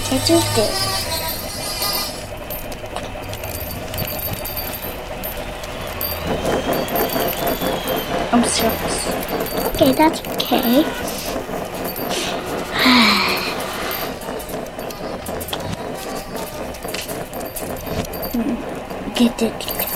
해줄게. I'm serious. Okay, that's okay. Get it.